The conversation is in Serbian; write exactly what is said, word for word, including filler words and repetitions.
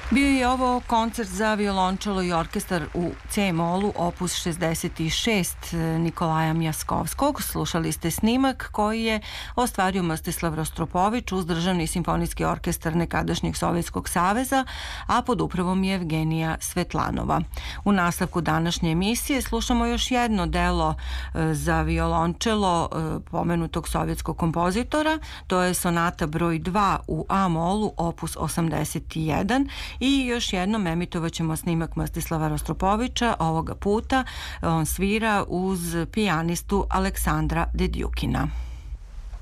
Bio je ovo koncert za violončelo i orkestar u C-molu opus šezdeset šest Nikolaja Mjaskovskog. Slušali ste snimak koji je ostvario Mstislav Rostropović uz Državni simfonijski orkestar nekadašnjeg Sovjetskog saveza, a pod upravom je Evgenija Svetlanova. U nastavku današnje emisije slušamo još jedno delo za violončelo pomenutog sovjetskog kompozitora. To je sonata broj dva u A-molu opus osamdeset jedan. I još jednom emitovat ćemo snimak Mstislava Rostropovića. Ovoga puta on svira uz pijanistu Aleksandra Dedjukina.